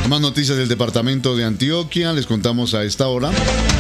Más noticias del departamento de Antioquia, les contamos a esta hora.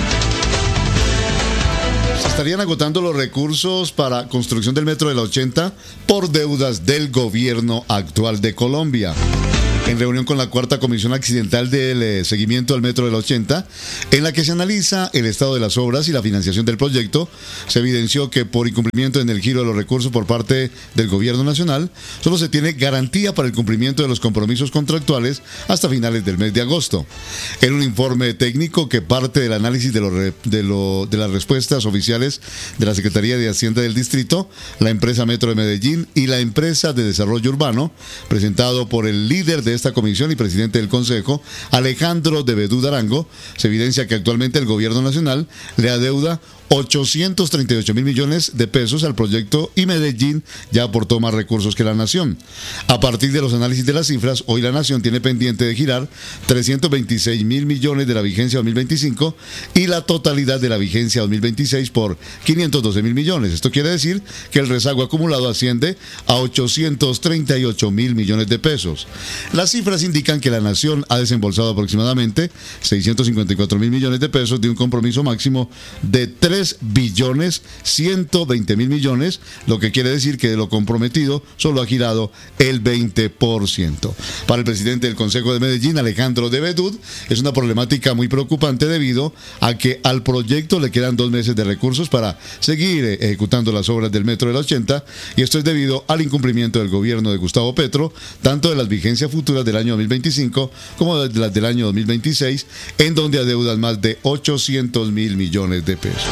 Se estarían agotando los recursos para construcción del metro de la 80 por deudas del gobierno actual de Colombia. En reunión con la cuarta comisión accidental del seguimiento al metro de la 80, en la que se analiza el estado de las obras y la financiación del proyecto, se evidenció que por incumplimiento en el giro de los recursos por parte del gobierno nacional, solo se tiene garantía para el cumplimiento de los compromisos contractuales hasta finales del mes de agosto. En un informe técnico que parte del análisis de las respuestas oficiales de la Secretaría de Hacienda del Distrito, la empresa Metro de Medellín y la empresa de Desarrollo Urbano, presentado por el líder de esta comisión y presidente del Consejo, Alejandro de Bedú Arango, se evidencia que actualmente el gobierno nacional le adeuda 838.000 millones de pesos al proyecto y Medellín ya aportó más recursos que la Nación. A partir de los análisis de las cifras, hoy la Nación tiene pendiente de girar 326.000 millones de la vigencia 2025 y la totalidad de la vigencia 2026 por 512.000 millones. Esto quiere decir que el rezago acumulado asciende a 838.000 millones de pesos. Las cifras indican que la Nación ha desembolsado aproximadamente 654.000 millones de pesos de un compromiso máximo de 3.120.000 millones, lo que quiere decir que de lo comprometido solo ha girado el 20%. Para el presidente del Consejo de Medellín, Alejandro de Bedú, es una problemática muy preocupante debido a que al proyecto le quedan 2 meses de recursos para seguir ejecutando las obras del metro de la 80, y esto es debido al incumplimiento del gobierno de Gustavo Petro, tanto de las vigencias futuras del año 2025 como de las del año 2026, en donde adeudan más de 800.000 millones de pesos.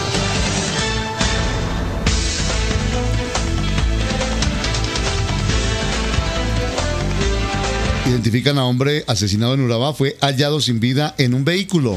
Identifican a hombre asesinado en Urabá, fue hallado sin vida en un vehículo.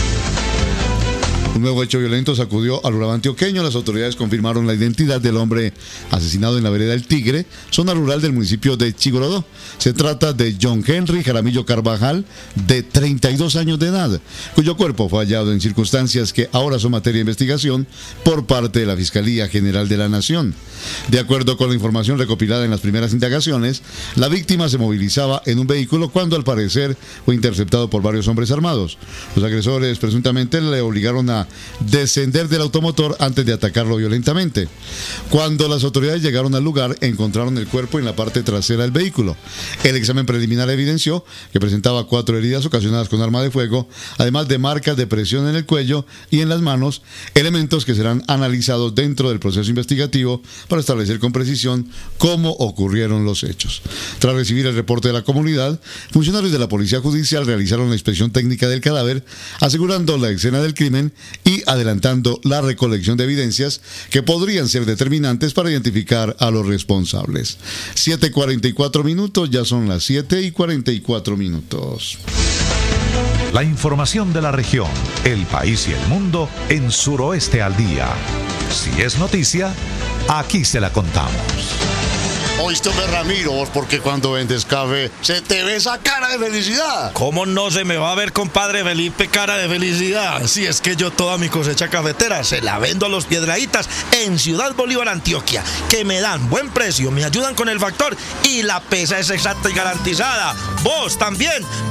Un nuevo hecho violento sacudió al Urabá antioqueño. Las autoridades confirmaron la identidad del hombre asesinado en la vereda El Tigre, zona rural del municipio de Chigorodó. Se trata de John Henry Jaramillo Carvajal, de 32 años de edad, cuyo cuerpo fue hallado en circunstancias que ahora son materia de investigación por parte de la Fiscalía General de la Nación. De acuerdo con la información recopilada en las primeras indagaciones, la víctima se movilizaba en un vehículo cuando al parecer fue interceptado por varios hombres armados. Los agresores presuntamente le obligaron a descender del automotor antes de atacarlo violentamente. Cuando las autoridades llegaron al lugar, encontraron el cuerpo en la parte trasera del vehículo. El examen preliminar evidenció que presentaba 4 heridas ocasionadas con arma de fuego, además de marcas de presión en el cuello y en las manos, elementos que serán analizados dentro del proceso investigativo para establecer con precisión cómo ocurrieron los hechos. Tras recibir el reporte de la comunidad, funcionarios de la Policía Judicial realizaron la inspección técnica del cadáver, asegurando la escena del crimen y adelantando la recolección de evidencias que podrían ser determinantes para identificar a los responsables. 7:44 minutos, ya son las 7:44. La información de la región, el país y el mundo en Suroeste al Día. Si es noticia, aquí se la contamos. Oíste, Ramiro, vos porque cuando vendes café se te ve esa cara de felicidad. ¿Cómo no se me va a ver, compadre Felipe, cara de felicidad? Si es que yo toda mi cosecha cafetera se la vendo a los Piedrahítas en Ciudad Bolívar, Antioquia, que me dan buen precio, me ayudan con el factor y la pesa es exacta y garantizada. Vos también